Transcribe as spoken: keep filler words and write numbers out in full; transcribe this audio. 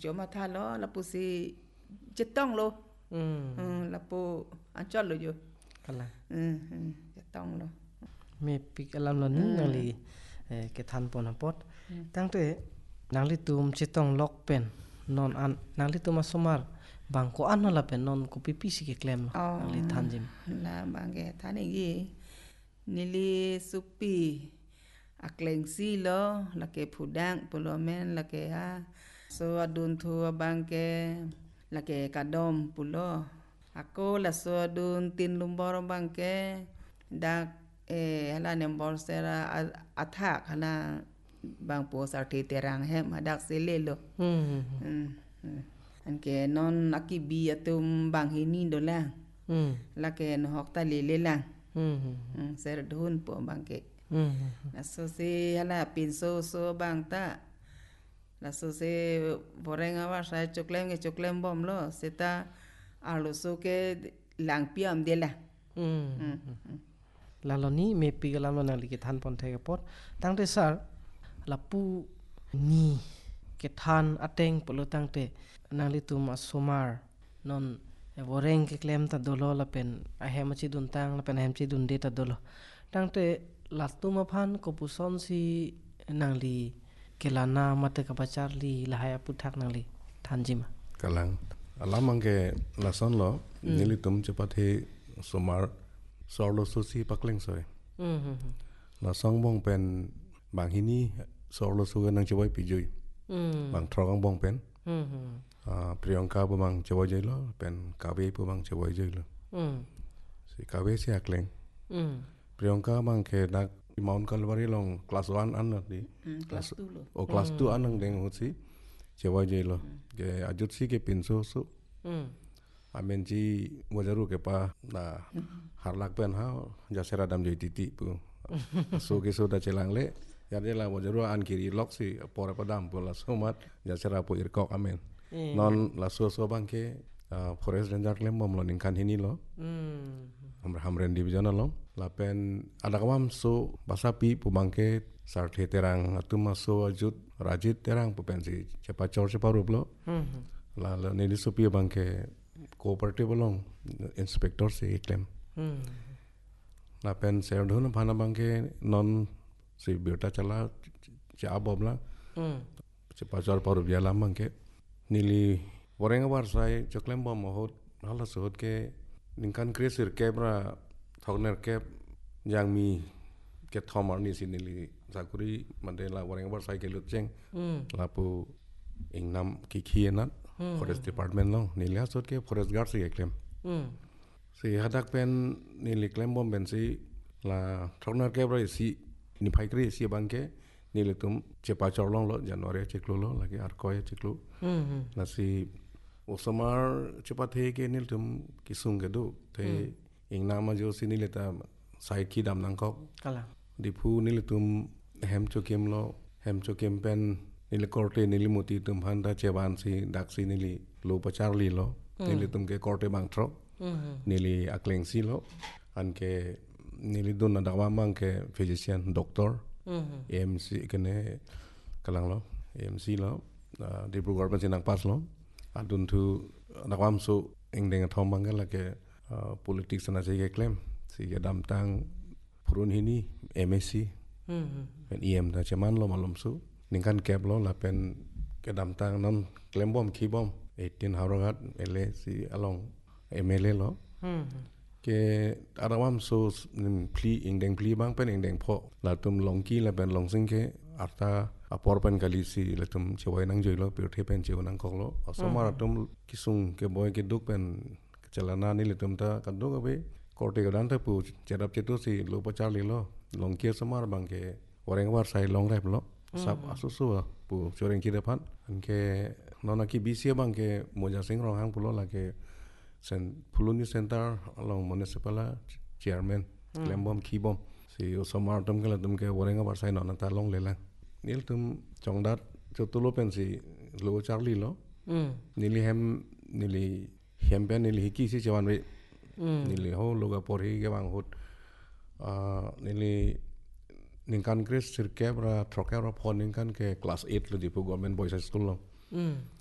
cuma tha lo la pu si jetong lo hmm la pu anchol lo yo kala hmm jetong lo me pik alam lo ni nali ke than pon pot tang te nangli tum chitong lok pen non an nangli tum asomar bangko an la pen non ko pipi si ke klem nangli than jim la bange than gi nili supi akleng si lo la ke phudang pulo men la ke ha so adun thu bangke la ke kadom pulo ako la so adun tin lumbor bangke dak eh hala nembor sera athak hala bang po sarti terang he madak selelo hmm anke non akibi atum bang hini dola la ke no hokta lele la hmm ser dhun po bangke la so se hala pinso so bang ta la so se borenga wa sa choklem ke choklem bom lo seta alo so ke lang piam de la la lo ni me pi galam lo nali ke than pon the pot tang te sar la pu ni ke than ateng polo tang te nali tum asomar non boreng ke klem ta dolo la pen a hem chi dun tang la pen hem chi dun de ta dolo tang te la tum phan ko puson si nangli kelana mate ka bachar li la haya puthak nangli thanjima kalang alamang ke lason lo nili tum chepat he somar sorlo susi pakleng soy la song bong pen bang hini sorlo su nang chewai pijui bang trogang bong pen Priyanka bu bang chewai jai lo pen kabe bu bang chewai jai lo si kabe si akleng Priyanka bang ke nak Mount Calvary long class one an di class two lo o class two an nang deng hutsi chewai jai lo ke ajut si ke pinso su amen ji wajaru ke pa na harlak pen ha jasera dam jai titi pu so ke so da chelang le ya de la wajaru an kiri lok si pore padam pu la somat jasera pu irkok amen non la so so bang ke forest ranger klem mom lo ning kan hini lo hamra hamren division lo la pen adakawam so basapi pu bangke sarthe terang atuma so ajut rajit terang pu pensi chepa chor chepa rup lo la la nili sopi bangke cooperative long inspector se claim la pen ser dhun phana bangke non si beta chala cha bobla chepa chor paru biala bangke nili Wareng war sai choklem bom hot hala sot ke ningkan kresir kebra thogner keb yang mi ke thomar ni sinili zakuri mandela wareng war sai ke lutcheng lapu ingnam ki khienat forest department long nilia sot ke forest guard si klem si hadak pen nili klem bom ben si la thogner kebra si ni phaikri si bangke nili tum chepa chorlong lo january cheklo lo lagi ar koy cheklo na si Osomar cepat he ke nil tum kisung ke do te ing nama jo sini leta sai ki dam nangkok kala dipu nil tum hem chokem lo hem chokem pen nil korte nil muti tum handa cheban si dak si nili lo pachar li lo nil tum ke korte bang tro nili akleng si lo an ke nil dun na mang ke physician doctor M C kene kalang lo M C lo Dibrugarh pen sinang pas lo adun tu nakwam so engdeng thom bangal la ke politics na je ke claim si ke dam tang purun hini M S C pen E M da chaman lo malum su ningkan cap lo la pen ke dam tang non claim bom ki bom eighteen haragat ele si along M L A lo ke adawam so pli engdeng pli bang pen engdeng pho la tum longki la pen longsing ke arta apor pen kali si letum chewai nang joi lo pirthe pen chew nang kok lo asomar tum kisung ke boy ke duk pen chalana ni letum ta kaduk abe korte gadan ta pu cherap chetu si lo pachar li lo longki somar bang ke wareng war sai long rep lo sap asusu pu choreng ki depan anke nona ki bc bang ke moja sing rong hang pulo la ke sen puluni center along municipal chairman lembom kibom si osomar tum ke letum ke wareng war sai nona ta long lela nil tum chongdat chotulo pensi lo charli lo nili hem nili hempen nili hiki si chawan we nili ho loga pori ke bang hot nili ningkan kris sirkebra trokera phon ningkan ke class eight lo dipu government boys high school lo